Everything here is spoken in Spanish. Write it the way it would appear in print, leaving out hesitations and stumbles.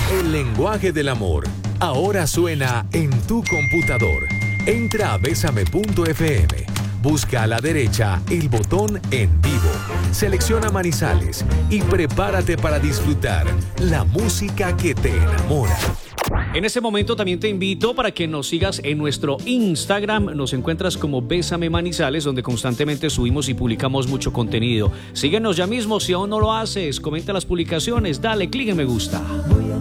El lenguaje del amor ahora suena en tu computador. Entra a besame.fm. Busca a la derecha el botón En Vivo. Selecciona Manizales y prepárate para disfrutar la música que te enamora. En este momento también te invito para que nos sigas en nuestro Instagram. Nos encuentras como Bésame Manizales, donde constantemente subimos y publicamos mucho contenido. Síguenos ya mismo si aún no lo haces. Comenta las publicaciones, dale clic en me gusta.